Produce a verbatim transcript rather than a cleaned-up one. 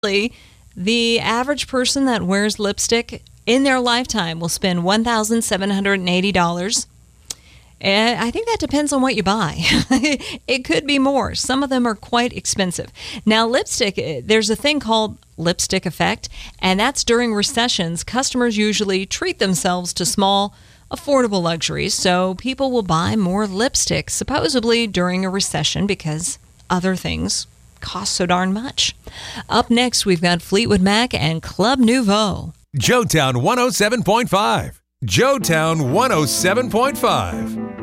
The average person that wears lipstick in their lifetime will spend one thousand seven hundred eighty dollars. And I think that depends on what you buy. It could be more. Some of them are quite expensive. Now, lipstick, there's a thing called lipstick effect, and that's during recessions. Customers usually treat themselves to small, affordable luxuries, so people will buy more lipstick, supposedly during a recession, because other things cost so darn much. Up next, we've got Fleetwood Mac and Club Nouveau. Joetown one oh seven point five. Joetown one oh seven point five.